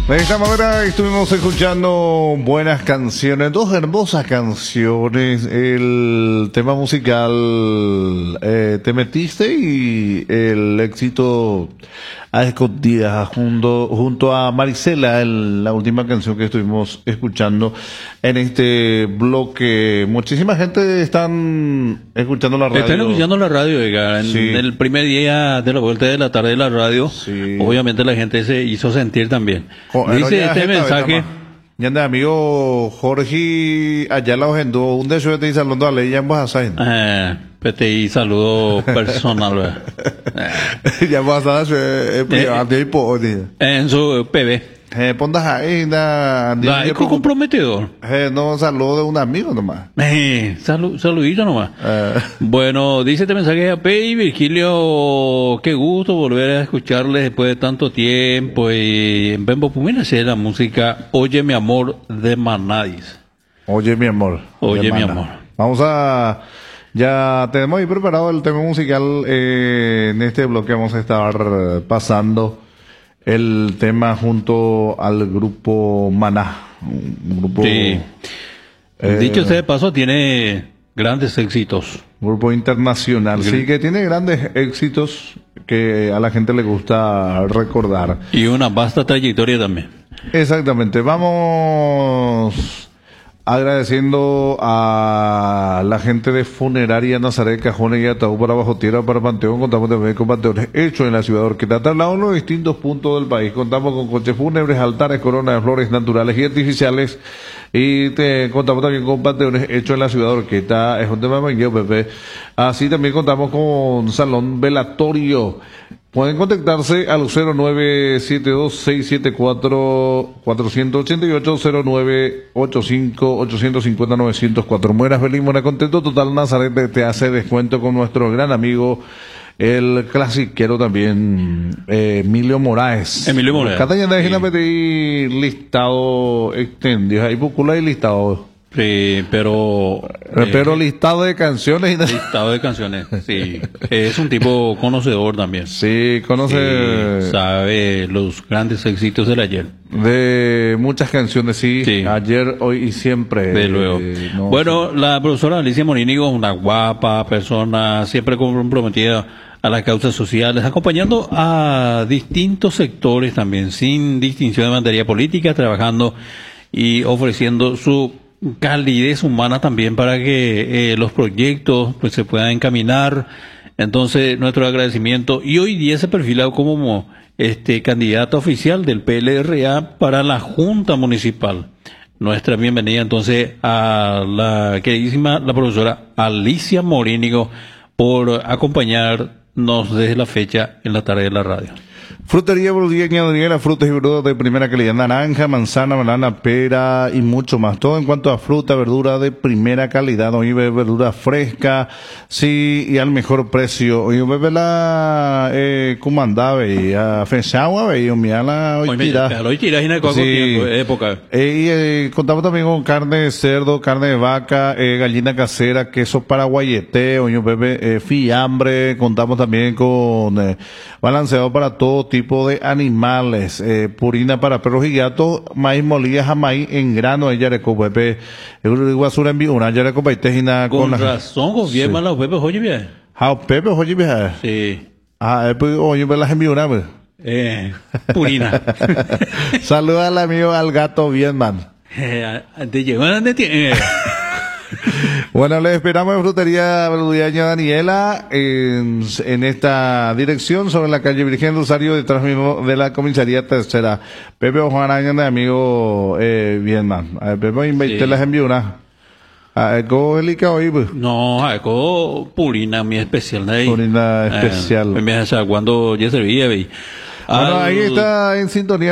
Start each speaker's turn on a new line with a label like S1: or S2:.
S1: De esta manera estuvimos escuchando buenas canciones, dos hermosas canciones, el tema musical Te Metiste y el éxito A Escondidas junto a Marisela, la última canción que estuvimos escuchando en este bloque. Muchísima gente están escuchando la radio.
S2: Están escuchando la radio, Edgar.
S1: Sí.
S2: En el primer día de la vuelta de la tarde de la radio,
S1: Sí.
S2: obviamente la gente se hizo sentir también.
S1: Bueno,
S2: Dice
S1: ya
S2: este
S1: gente,
S2: mensaje...
S1: ya anda amigo Jorge allá la ogendó un deseo de saludando a ley ya en Bajasain.
S2: PTI, saludo personal. ¿Verdad?
S1: Ya Bajasain
S2: En su PB.
S1: pondas ahí
S2: Es comprometedor.
S1: no saludo de un amigo nomás.
S2: Saludito nomás. Bueno, dice este mensaje a y Virgilio, qué gusto volver a escucharles después de tanto tiempo. Y en Bembo Pumina se la música Oye mi amor de Manadis.
S1: Oye mi amor.
S2: Oye mi amor.
S1: Vamos a... Ya tenemos ahí preparado el tema musical. En este bloque vamos a estar pasando el tema junto al grupo Maná. Un grupo...
S2: Sí. Dicho sea de paso, tiene grandes éxitos.
S1: Grupo internacional. Sí, que tiene grandes éxitos que a la gente le gusta recordar.
S2: Y una vasta trayectoria también.
S1: Exactamente. Vamos agradeciendo a la gente de Funeraria Nazaret, Cajones y Ataúd para Bajo Tierra, para Panteón. Contamos también con panteones hechos en la ciudad de Orqueta, trasladados en los distintos puntos del país. Contamos con coches fúnebres, altares, coronas de flores naturales y artificiales. Y te contamos también con panteones hechos en la ciudad de Orqueta. Es un tema mangueo, Pepe. Así también contamos con salón velatorio. Pueden contactarse al 0972-674-488, 0985-850-904. Mueras feliz, muera contento. Total Nazaret te hace descuento con nuestro gran amigo, el clasiquero también, Emilio Moraes.
S2: Emilio Moraes.
S1: Cada día
S2: Sí.
S1: pedir listado extendido. Ahí buscula y listado.
S2: Sí, pero
S1: Listado de canciones y
S2: listado de canciones. Sí, es un tipo conocedor también.
S1: sí, conoce
S2: Sí, sabe los grandes éxitos del ayer.
S1: de muchas canciones, sí.
S2: Sí.
S1: Ayer, hoy y siempre.
S2: De luego.
S1: No,
S2: Bueno, la profesora Alicia Morínigo es una guapa persona, siempre comprometida a las causas sociales, acompañando a distintos sectores también, sin distinción de materia política, trabajando y ofreciendo su calidez humana también para que los proyectos pues se puedan encaminar. Entonces, nuestro agradecimiento. Y hoy día se perfila como candidata oficial del PLRA para la Junta Municipal. Nuestra bienvenida entonces a la queridísima, la profesora Alicia Morínigo, por acompañarnos desde la fecha en la tarde de la radio.
S1: Frutería Boludeña, Daniela, frutas y verduras de primera calidad, naranja, manzana, banana, pera y mucho más. Todo en cuanto a fruta, verdura de primera calidad, hoy ve verdura fresca, sí, y al mejor precio. Hoy ve la comandaba y a Fensagua, y la hoy tira.
S2: Hoy tira en el tiempo, época.
S1: Contamos también con carne de cerdo, carne de vaca, gallina casera, queso paraguayete, hoy bebé, fiambre. Contamos también con balanceado para todo tipo de animales, purina para perros y gatos, maíz molida, jamás en grano, ella recope, basura en una ya recope tejina
S2: con razón, con bien malos pepe, oye bien.
S1: Pepe, oye bien.
S2: Sí.
S1: Pues oye, las envió pues.
S2: Purina.
S1: Saluda al amigo al gato bien, man.
S2: Te llegó donde
S1: Bueno, le esperamos en Frutería Boludeña Daniela en esta dirección sobre la calle Virgen Rosario, detrás mismo de la comisaría tercera. Pepe Ojuanaña de amigo bien, man. A ver, Pepe invité las envió una. ¿Cómo es hoy?
S2: No, purina, mi especial.
S1: Purina especial.
S2: Cuando ya servía,
S1: bueno, ahí está en sintonía